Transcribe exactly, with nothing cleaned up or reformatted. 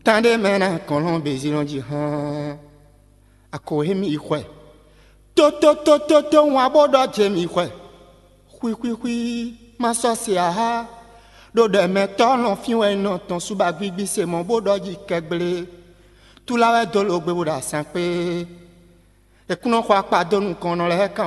Tande mena kolon bezilon di han. Ako hemi kwe. To to to to to wa bodo jemi kwe. Hui hui hui ma so se aha. Do de me ton fi we no ton suba gbigbi se mon bodo ji kegbele. Tu la we do lo gbe boda san pe. E kuno kwa pa do nu kono le kan